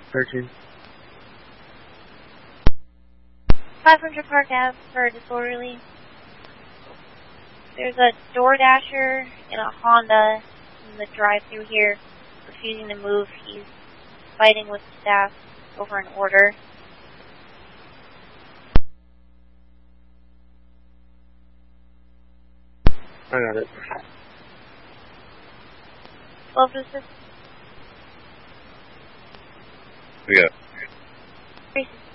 13. 500 Park Ave for disorderly. There's a DoorDasher in a Honda in the drive-thru here, refusing to move. He's fighting with staff over an order. I got it. 12 to 6. We got it. 3